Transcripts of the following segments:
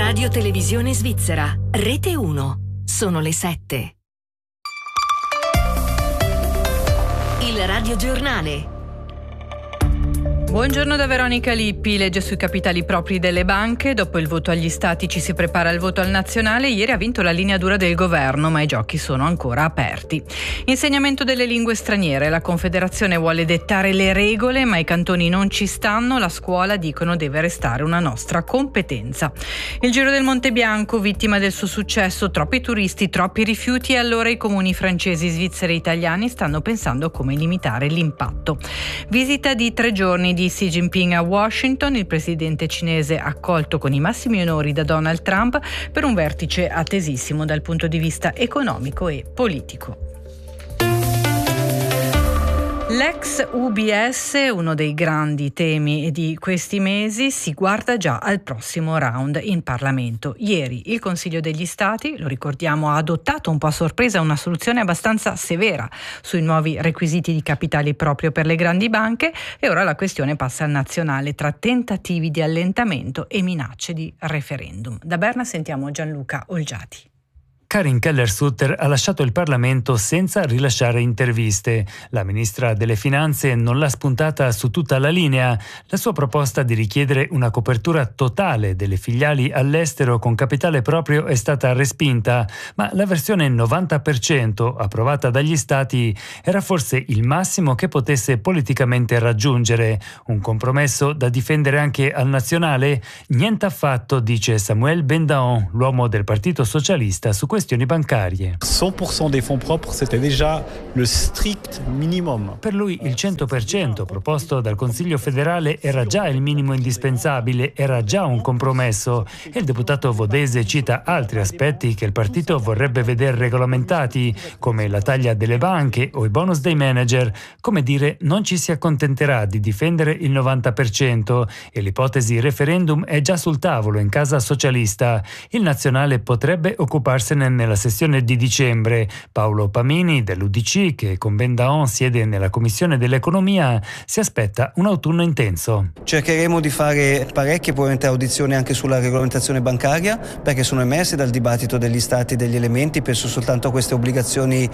Radio Televisione Svizzera, Rete 1. Sono le 7. Il Radio Giornale. Buongiorno da Veronica Lippi. Legge sui capitali propri delle banche. Dopo il voto agli stati ci si prepara al voto al nazionale. Ieri ha vinto la linea dura del governo, ma i giochi sono ancora aperti. Insegnamento delle lingue straniere. La Confederazione vuole dettare le regole, ma i cantoni non ci stanno. La scuola, dicono, deve restare una nostra competenza. Il Giro del Monte Bianco, vittima del suo successo. Troppi turisti, troppi rifiuti, e allora i comuni francesi, svizzeri e italiani stanno pensando come limitare l'impatto. Visita di 3 giorni di Xi Jinping a Washington. Il presidente cinese accolto con i massimi onori da Donald Trump per un vertice attesissimo dal punto di vista economico e politico. L'ex UBS, uno dei grandi temi di questi mesi, si guarda già al prossimo round in Parlamento. Ieri il Consiglio degli Stati, lo ricordiamo, ha adottato un po' a sorpresa una soluzione abbastanza severa sui nuovi requisiti di capitali proprio per le grandi banche, e ora la questione passa al nazionale tra tentativi di allentamento e minacce di referendum. Da Berna sentiamo Gianluca Olgiati. Karin Keller-Sutter ha lasciato il Parlamento senza rilasciare interviste. La ministra delle Finanze non l'ha spuntata su tutta la linea. La sua proposta di richiedere una copertura totale delle filiali all'estero con capitale proprio è stata respinta, ma la versione 90% approvata dagli Stati era forse il massimo che potesse politicamente raggiungere. Un compromesso da difendere anche al nazionale? Niente affatto, dice Samuel Bendaon, l'uomo del Partito Socialista, su questioni bancarie. 100% dei fonds propres, c'était déjà le strict minimum. Per lui il 100% proposto dal Consiglio federale era già il minimo indispensabile, era già un compromesso, e il deputato vodese cita altri aspetti che il partito vorrebbe vedere regolamentati, come la taglia delle banche o i bonus dei manager. Come dire, non ci si accontenterà di difendere il 90%, e l'ipotesi referendum è già sul tavolo in casa socialista. Il nazionale potrebbe occuparsene nella sessione di dicembre. Paolo Pamini dell'UDC, che con Bendaon siede nella Commissione dell'Economia, si aspetta un autunno intenso. Cercheremo di fare parecchie probabilmente audizioni anche sulla regolamentazione bancaria, perché sono emersi dal dibattito degli stati degli elementi. Penso soltanto a queste obbligazioni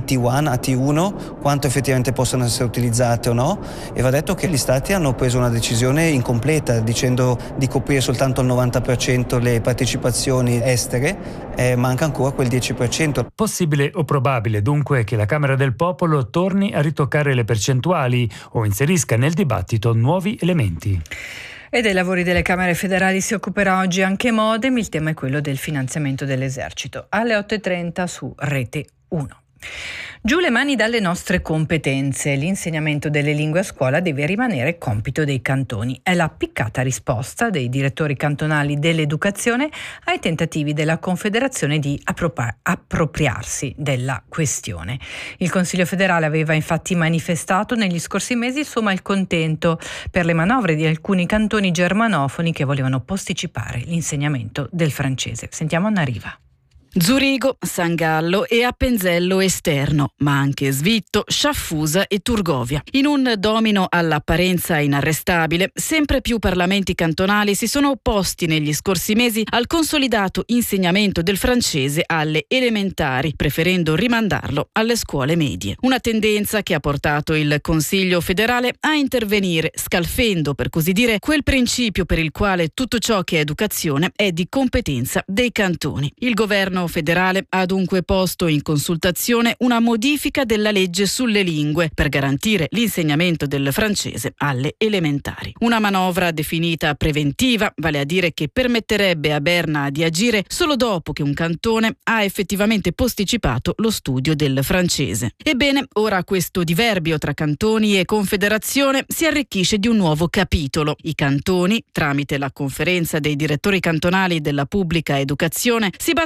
AT1, quanto effettivamente possono essere utilizzate o no, e va detto che gli stati hanno preso una decisione incompleta dicendo di coprire soltanto il 90% le partecipazioni estere, manca ancora quel 10%. Possibile o probabile dunque che la Camera del Popolo torni a ritoccare le percentuali o inserisca nel dibattito nuovi elementi. E dei lavori delle Camere federali si occuperà oggi anche Modem. Il tema è quello del finanziamento dell'esercito. Alle 8:30 su Rete 1. Giù le mani dalle nostre competenze. L'insegnamento delle lingue a scuola deve rimanere compito dei cantoni. È la piccata risposta dei direttori cantonali dell'educazione ai tentativi della Confederazione di appropriarsi della questione. Il Consiglio federale aveva infatti manifestato negli scorsi mesi il suo malcontento per le manovre di alcuni cantoni germanofoni che volevano posticipare l'insegnamento del francese. Sentiamo Anna Riva. Zurigo, San Gallo e Appenzello esterno, ma anche Svitto, Sciaffusa e Turgovia. In un domino all'apparenza inarrestabile, sempre più parlamenti cantonali si sono opposti negli scorsi mesi al consolidato insegnamento del francese alle elementari, preferendo rimandarlo alle scuole medie. Una tendenza che ha portato il Consiglio federale a intervenire, scalfendo, per così dire, quel principio per il quale tutto ciò che è educazione è di competenza dei cantoni. Il governo federale ha dunque posto in consultazione una modifica della legge sulle lingue per garantire l'insegnamento del francese alle elementari. Una manovra definita preventiva, vale a dire che permetterebbe a Berna di agire solo dopo che un cantone ha effettivamente posticipato lo studio del francese. Ebbene, ora questo diverbio tra cantoni e confederazione si arricchisce di un nuovo capitolo. I cantoni, tramite la conferenza dei direttori cantonali della pubblica educazione, si battono in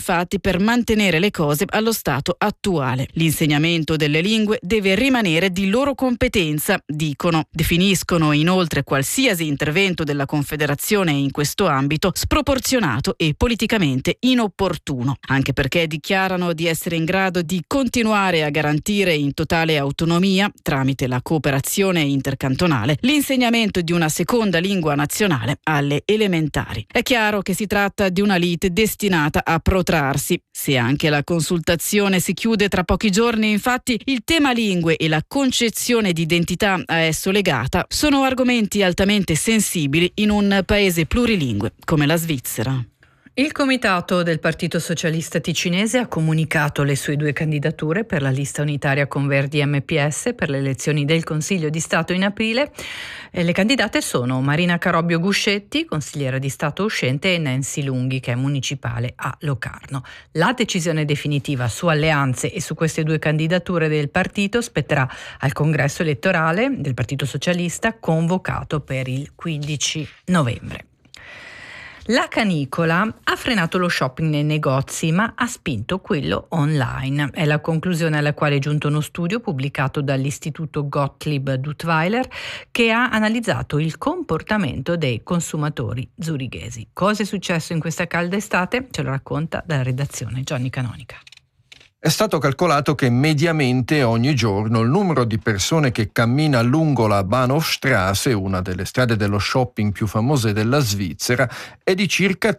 infatti per mantenere le cose allo stato attuale. L'insegnamento delle lingue deve rimanere di loro competenza, dicono. Definiscono inoltre qualsiasi intervento della Confederazione in questo ambito sproporzionato e politicamente inopportuno, anche perché dichiarano di essere in grado di continuare a garantire in totale autonomia, tramite la cooperazione intercantonale, l'insegnamento di una seconda lingua nazionale alle elementari. È chiaro che si tratta di una lite destinata a protrarsi. Se anche la consultazione si chiude tra pochi giorni, infatti, il tema lingue e la concezione di identità a esso legata sono argomenti altamente sensibili in un paese plurilingue come la Svizzera. Il comitato del Partito Socialista Ticinese ha comunicato le sue 2 candidature per la lista unitaria con Verdi MPS per le elezioni del Consiglio di Stato in aprile. Le candidate sono Marina Carobbio Guscetti, consigliera di Stato uscente, e Nancy Lunghi, che è municipale a Locarno. La decisione definitiva su alleanze e su queste 2 candidature del partito spetterà al congresso elettorale del Partito Socialista convocato per il 15 novembre. La canicola ha frenato lo shopping nei negozi, ma ha spinto quello online. È la conclusione alla quale è giunto uno studio pubblicato dall'Istituto Gottlieb Duttweiler, che ha analizzato il comportamento dei consumatori zurighesi. Cosa è successo in questa calda estate? Ce lo racconta dalla redazione Gianni Canonica. È stato calcolato che mediamente ogni giorno il numero di persone che cammina lungo la Bahnhofstrasse, una delle strade dello shopping più famose della Svizzera, è di circa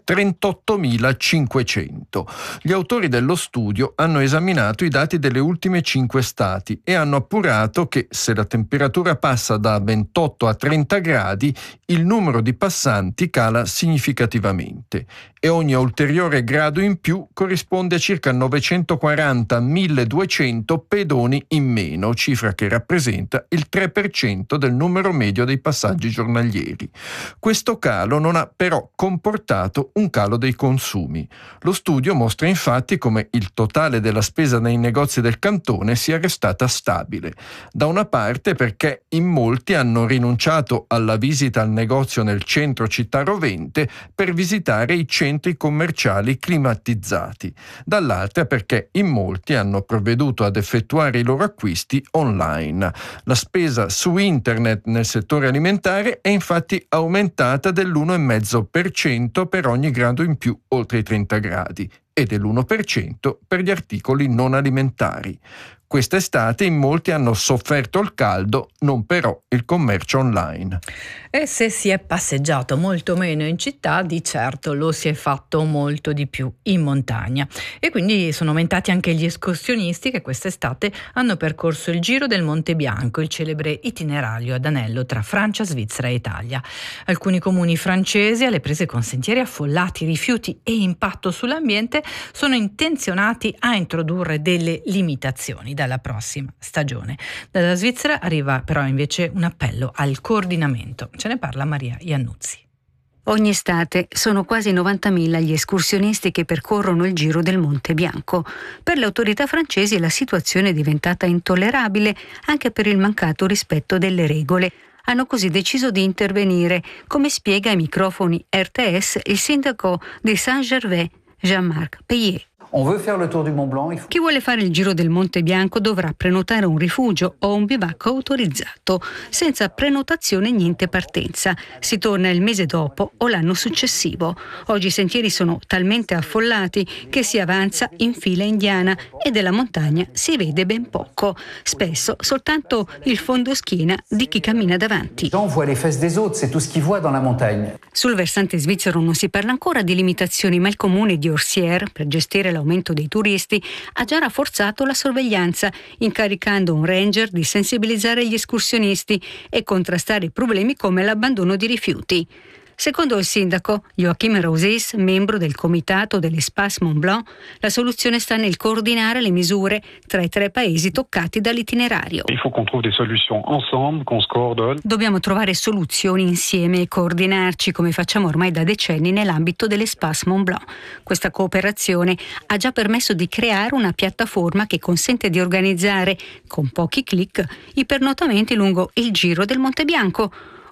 38.500. Gli autori dello studio hanno esaminato i dati delle ultime 5 estati e hanno appurato che se la temperatura passa da 28 a 30 gradi, il numero di passanti cala significativamente e ogni ulteriore grado in più corrisponde a circa 940-1200 pedoni in meno, cifra che rappresenta il 3% del numero medio dei passaggi giornalieri. Questo calo non ha però comportato un calo dei consumi. Lo studio mostra infatti come il totale della spesa nei negozi del cantone sia restata stabile. Da una parte perché in molti hanno rinunciato alla visita al negozio nel centro città rovente per visitare i centri commerciali climatizzati, dall'altra perché in molti hanno provveduto ad effettuare i loro acquisti online. La spesa su internet nel settore alimentare è infatti aumentata dell'1,5% per ogni grado in più oltre i 30 gradi e dell'1% per gli articoli non alimentari. Quest'estate in molti hanno sofferto il caldo, non però il commercio online. E se si è passeggiato molto meno in città, di certo lo si è fatto molto di più in montagna. E quindi sono aumentati anche gli escursionisti che quest'estate hanno percorso il Giro del Monte Bianco, il celebre itinerario ad anello tra Francia, Svizzera e Italia. Alcuni comuni francesi, alle prese con sentieri affollati, rifiuti e impatto sull'ambiente, sono intenzionati a introdurre delle limitazioni dalla prossima stagione. Dalla Svizzera arriva però invece un appello al coordinamento. Ce ne parla Maria Iannuzzi. Ogni estate sono quasi 90.000 gli escursionisti che percorrono il Giro del Monte Bianco. Per le autorità francesi la situazione è diventata intollerabile anche per il mancato rispetto delle regole. Hanno così deciso di intervenire, come spiega ai microfoni RTS il sindaco di Saint-Gervais, Jean-Marc Payet. Chi vuole fare il Giro del Monte Bianco dovrà prenotare un rifugio o un bivacco autorizzato. Senza prenotazione niente partenza. Si torna il mese dopo o l'anno successivo. Oggi i sentieri sono talmente affollati che si avanza in fila indiana e della montagna si vede ben poco. Spesso soltanto il fondoschiena di chi cammina davanti. Sul versante svizzero non si parla ancora di limitazioni, ma il comune di Orsières, per gestire l'aumento dei turisti, ha già rafforzato la sorveglianza, incaricando un ranger di sensibilizzare gli escursionisti e contrastare problemi come l'abbandono di rifiuti. Secondo il sindaco Joachim Roses, membro del comitato dell'Espace Mont Blanc, la soluzione sta nel coordinare le misure tra i 3 paesi toccati dall'itinerario. Dobbiamo trovare soluzioni insieme e coordinarci come facciamo ormai da decenni nell'ambito dell'Espace Mont Blanc. Questa cooperazione ha già permesso di creare una piattaforma che consente di organizzare, con pochi clic, i pernotamenti lungo il Giro del Monte Bianco.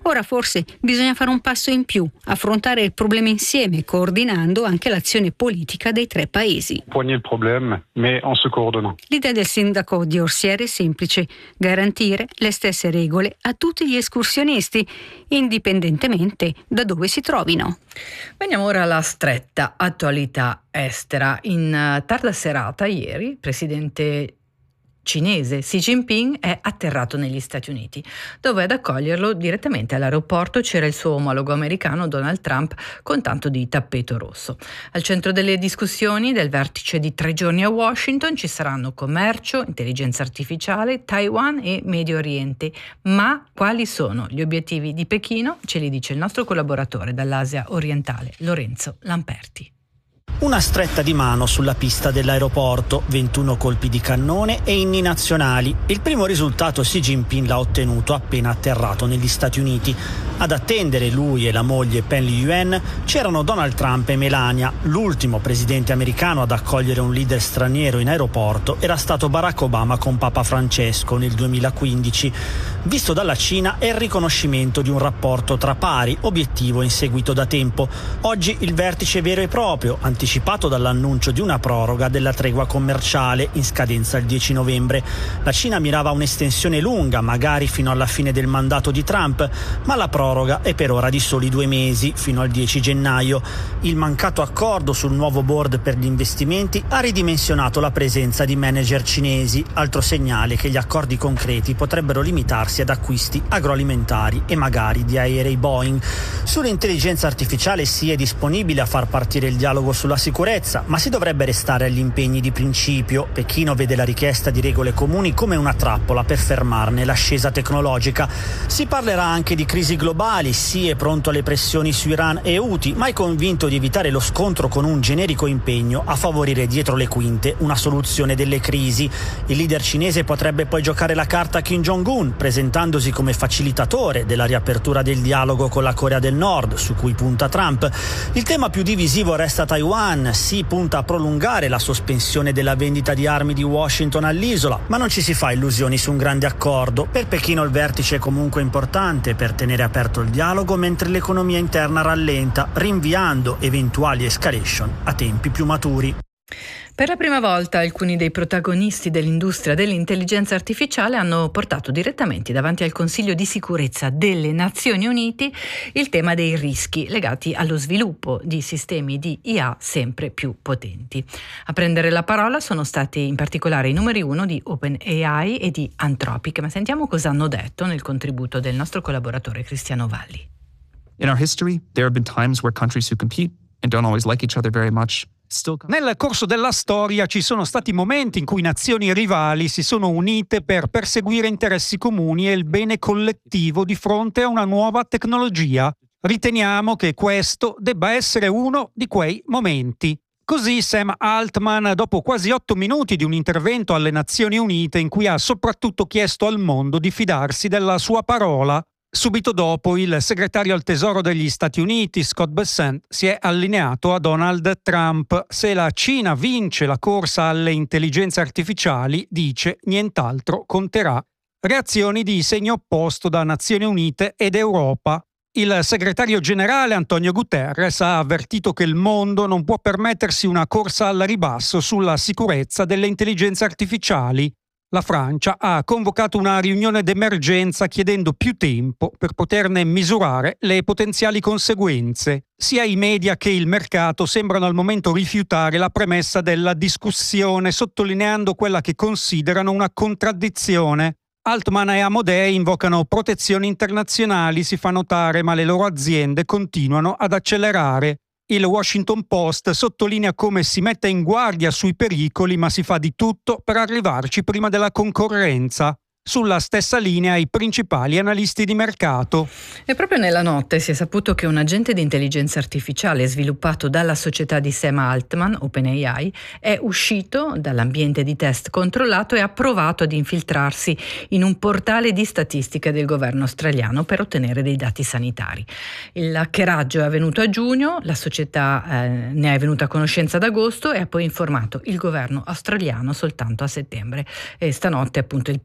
Ora forse bisogna fare un passo in più, affrontare il problema insieme, coordinando anche l'azione politica dei 3 paesi. Poigner il problema, mais en se coordonnant. L'idea del sindaco di Orsiere è semplice: garantire le stesse regole a tutti gli escursionisti, indipendentemente da dove si trovino. Veniamo ora alla stretta attualità estera. In tarda serata ieri, il presidente cinese Xi Jinping è atterrato negli Stati Uniti, dove ad accoglierlo direttamente all'aeroporto c'era il suo omologo americano Donald Trump con tanto di tappeto rosso. Al centro delle discussioni del vertice di 3 giorni a Washington ci saranno commercio, intelligenza artificiale, Taiwan e Medio Oriente. Ma quali sono gli obiettivi di Pechino? Ce li dice il nostro collaboratore dall'Asia orientale, Lorenzo Lamperti. Una stretta di mano sulla pista dell'aeroporto, 21 colpi di cannone e inni nazionali. Il primo risultato Xi Jinping l'ha ottenuto appena atterrato negli Stati Uniti. Ad attendere lui e la moglie Pen Liyuan c'erano Donald Trump e Melania. L'ultimo presidente americano ad accogliere un leader straniero in aeroporto era stato Barack Obama con Papa Francesco nel 2015. Visto dalla Cina è il riconoscimento di un rapporto tra pari, obiettivo inseguito da tempo. Oggi il vertice vero e proprio, anticipato dall'annuncio di una proroga della tregua commerciale in scadenza il 10 novembre. La Cina mirava a un'estensione lunga, magari fino alla fine del mandato di Trump, ma la proroga è per ora di soli 2 mesi, fino al 10 gennaio. Il mancato accordo sul nuovo board per gli investimenti ha ridimensionato la presenza di manager cinesi, altro segnale che gli accordi concreti potrebbero limitarsi ad acquisti agroalimentari e magari di aerei Boeing. Sull'intelligenza artificiale si è disponibile a far partire il dialogo sulla sicurezza, ma si dovrebbe restare agli impegni di principio. Pechino vede la richiesta di regole comuni come una trappola per fermarne l'ascesa tecnologica. Si parlerà anche di crisi globali, Xi è pronto alle pressioni su Iran e Houthi, ma è convinto di evitare lo scontro con un generico impegno a favorire dietro le quinte una soluzione delle crisi. Il leader cinese potrebbe poi giocare la carta Kim Jong-un, presentandosi come facilitatore della riapertura del dialogo con la Corea del Nord, su cui punta Trump. Il tema più divisivo resta Taiwan. Xi punta a prolungare la sospensione della vendita di armi di Washington all'isola, ma non ci si fa illusioni su un grande accordo. Per Pechino il vertice è comunque importante per tenere aperto il dialogo mentre l'economia interna rallenta, rinviando eventuali escalation a tempi più maturi. Per la prima volta alcuni dei protagonisti dell'industria dell'intelligenza artificiale hanno portato direttamente davanti al Consiglio di sicurezza delle Nazioni Unite il tema dei rischi legati allo sviluppo di sistemi di IA sempre più potenti. A prendere la parola sono stati in particolare i numeri 1 di OpenAI e di Anthropic, ma sentiamo cosa hanno detto nel contributo del nostro collaboratore Cristiano Valli. In our history, there have been times where countries who compete and don't always like each other very much. Nel corso della storia ci sono stati momenti in cui nazioni rivali si sono unite per perseguire interessi comuni e il bene collettivo di fronte a una nuova tecnologia. Riteniamo che questo debba essere uno di quei momenti. Così Sam Altman, dopo quasi 8 minuti di un intervento alle Nazioni Unite in cui ha soprattutto chiesto al mondo di fidarsi della sua parola. Subito dopo, il segretario al Tesoro degli Stati Uniti, Scott Bessent, si è allineato a Donald Trump. Se la Cina vince la corsa alle intelligenze artificiali, dice, nient'altro conterà. Reazioni di segno opposto da Nazioni Unite ed Europa. Il segretario generale Antonio Guterres ha avvertito che il mondo non può permettersi una corsa al ribasso sulla sicurezza delle intelligenze artificiali. La Francia ha convocato una riunione d'emergenza chiedendo più tempo per poterne misurare le potenziali conseguenze. Sia i media che il mercato sembrano al momento rifiutare la premessa della discussione, sottolineando quella che considerano una contraddizione. Altman e Amodei invocano protezioni internazionali, si fa notare, ma le loro aziende continuano ad accelerare. Il Washington Post sottolinea come si metta in guardia sui pericoli, ma si fa di tutto per arrivarci prima della concorrenza. Sulla stessa linea i principali analisti di mercato. E proprio nella notte si è saputo che un agente di intelligenza artificiale sviluppato dalla società di Sam Altman, OpenAI, è uscito dall'ambiente di test controllato e ha provato ad infiltrarsi in un portale di statistica del governo australiano per ottenere dei dati sanitari. Il hackeraggio è avvenuto a giugno, la società ne è venuta a conoscenza ad agosto e ha poi informato il governo australiano soltanto a settembre. E stanotte appunto il premier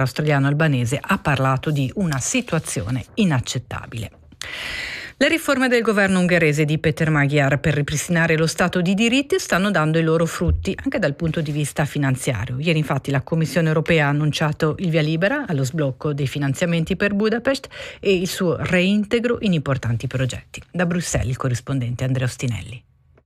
australiano Albanese ha parlato di una situazione inaccettabile. Le riforme del governo ungherese di Péter Magyar per ripristinare lo Stato di diritto stanno dando i loro frutti anche dal punto di vista finanziario. Ieri infatti la Commissione europea ha annunciato il via libera allo sblocco dei finanziamenti per Budapest e il suo reintegro in importanti progetti. Da Bruxelles il corrispondente Andrea Ostinelli.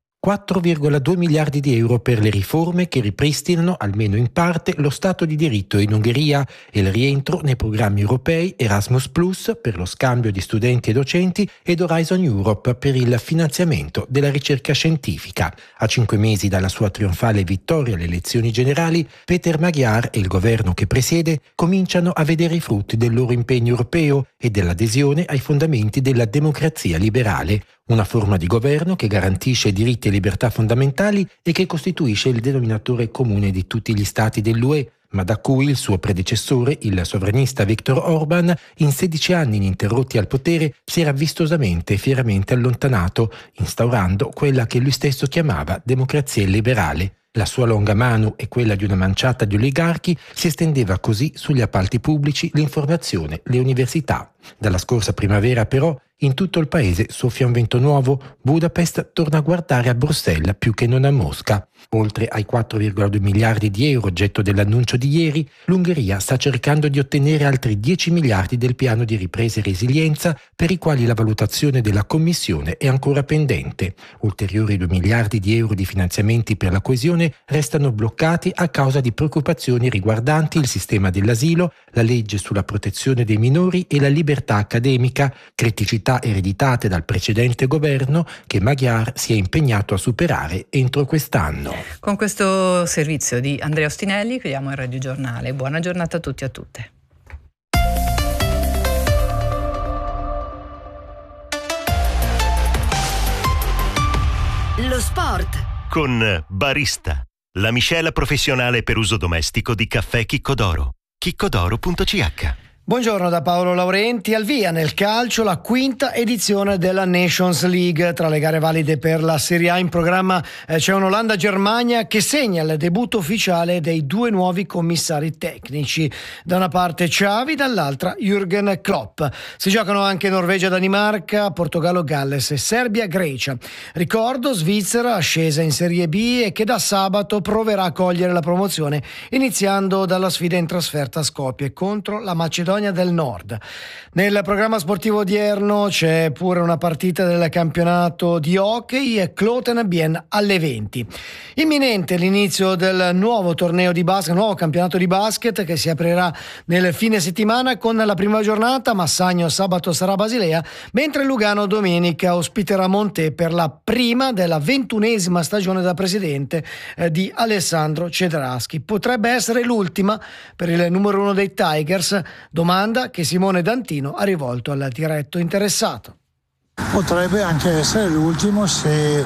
4,2 miliardi di euro per le riforme che ripristinano, almeno in parte, lo Stato di diritto in Ungheria e il rientro nei programmi europei Erasmus Plus per lo scambio di studenti e docenti ed Horizon Europe per il finanziamento della ricerca scientifica. A 5 mesi dalla sua trionfale vittoria alle elezioni generali, Péter Magyar e il governo che presiede cominciano a vedere i frutti del loro impegno europeo e dell'adesione ai fondamenti della democrazia liberale. Una forma di governo che garantisce diritti e libertà fondamentali e che costituisce il denominatore comune di tutti gli stati dell'UE, ma da cui il suo predecessore, il sovranista Viktor Orban, in 16 anni ininterrotti al potere, si era vistosamente e fieramente allontanato, instaurando quella che lui stesso chiamava democrazia illiberale. La sua longa mano e quella di una manciata di oligarchi si estendeva così sugli appalti pubblici, l'informazione, le università. Dalla scorsa primavera però in tutto il paese soffia un vento nuovo. Budapest torna a guardare a Bruxelles più che non a Mosca. Oltre ai 4,2 miliardi di euro oggetto dell'annuncio di ieri, l'Ungheria sta cercando di ottenere altri 10 miliardi del piano di ripresa e resilienza per i quali la valutazione della Commissione è ancora pendente. Ulteriori 2 miliardi di euro di finanziamenti per la coesione restano bloccati a causa di preoccupazioni riguardanti il sistema dell'asilo, la legge sulla protezione dei minori e la libertà accademica, criticità ereditate dal precedente governo che Magyar si è impegnato a superare entro quest'anno. Con questo servizio di Andrea Ostinelli chiudiamo il Radio Giornale. Buona giornata a tutti e a tutte. Lo sport con Barista, la miscela professionale per uso domestico di caffè Chicco d'Oro. chiccodoro.ch. Buongiorno da Paolo Laurenti. Al via nel calcio la quinta edizione della Nations League. Tra le gare valide per la Serie A in programma c'è un Olanda-Germania che segna il debutto ufficiale dei due nuovi commissari tecnici. Da una parte Xavi, dall'altra Jürgen Klopp. Si giocano anche Norvegia-Danimarca, Portogallo-Galles e Serbia-Grecia. Ricordo Svizzera ascesa in Serie B e che da sabato proverà a cogliere la promozione iniziando dalla sfida in trasferta a Skopje contro la Macedonia del Nord. Nel programma sportivo odierno c'è pure una partita del campionato di hockey Kloten-Bien alle 20. Imminente l'inizio del nuovo torneo di basket, nuovo campionato di basket che si aprirà nel fine settimana con la prima giornata. Massagno sabato sarà Basilea, mentre Lugano domenica ospiterà Monté per la prima della 21esima stagione da presidente di Alessandro Cedraschi. Potrebbe essere l'ultima per il numero 1 dei Tigers. Domanda che Simone D'Antino ha rivolto al diretto interessato. Potrebbe anche essere l'ultimo se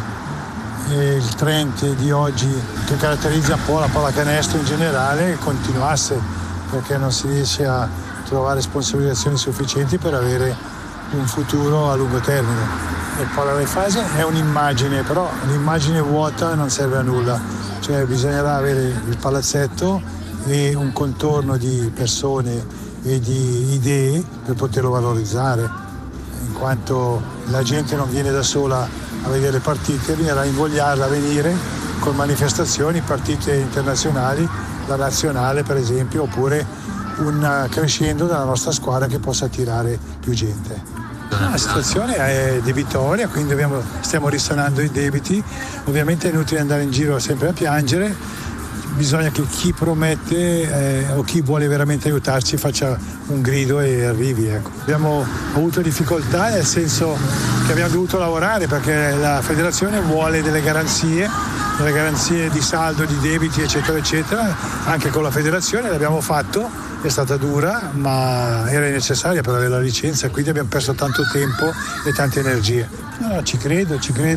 il trend di oggi che caratterizza un po' la pallacanestro in generale continuasse, perché non si riesce a trovare sponsorizzazioni sufficienti per avere un futuro a lungo termine. Il pallavolo è un'immagine, però l'immagine vuota non serve a nulla, cioè bisognerà avere il palazzetto e un contorno di persone e di idee per poterlo valorizzare, in quanto la gente non viene da sola a vedere le partite, bisognerà invogliarla a venire con manifestazioni, partite internazionali, la nazionale per esempio, oppure un crescendo della nostra squadra che possa attirare più gente. La situazione è debitoria, quindi stiamo risanando i debiti, ovviamente è inutile andare in giro sempre a piangere. Bisogna che chi promette o chi vuole veramente aiutarci faccia un grido e arrivi. Ecco. Abbiamo avuto difficoltà nel senso che abbiamo dovuto lavorare perché la federazione vuole delle garanzie di saldo, di debiti eccetera eccetera, anche con la federazione l'abbiamo fatto, è stata dura ma era necessaria per avere la licenza, quindi abbiamo perso tanto tempo e tante energie. No, ci credo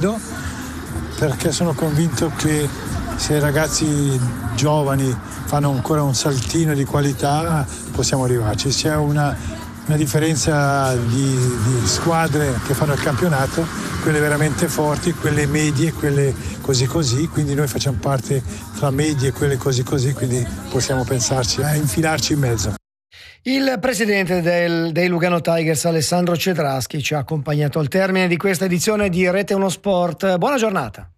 perché sono convinto che se i ragazzi giovani fanno ancora un saltino di qualità possiamo arrivarci. C'è una differenza di squadre che fanno il campionato, quelle veramente forti, quelle medie, quelle così, quindi noi facciamo parte tra medie e quelle così, quindi possiamo pensarci a infilarci in mezzo. Il presidente dei Lugano Tigers, Alessandro Cedraschi, ci ha accompagnato al termine di questa edizione di Rete 1 Sport. Buona giornata.